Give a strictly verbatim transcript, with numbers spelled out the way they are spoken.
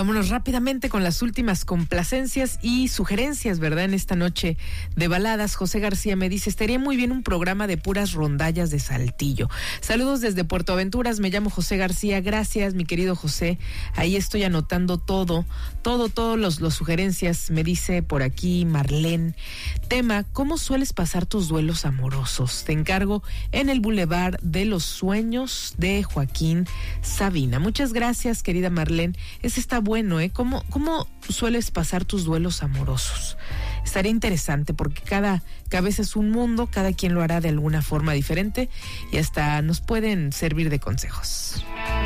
vámonos rápidamente con las últimas complacencias y sugerencias, ¿verdad? En esta noche de baladas, José García me dice, estaría muy bien un programa de puras rondallas de Saltillo. Saludos desde Puerto Aventuras, me llamo José García, gracias mi querido José, ahí estoy anotando todo, todo, todos los, los sugerencias, me dice por aquí Marlene. Tema, ¿cómo sueles pasar tus duelos amorosos? Te encargo en el Boulevard de los Sueños de Joaquín Sabina. Muchas gracias, querida Marlene. Ese está bueno, ¿eh? ¿Cómo, cómo sueles pasar tus duelos amorosos? Estaría interesante porque cada cabeza es un mundo, cada quien lo hará de alguna forma diferente y hasta nos pueden servir de consejos.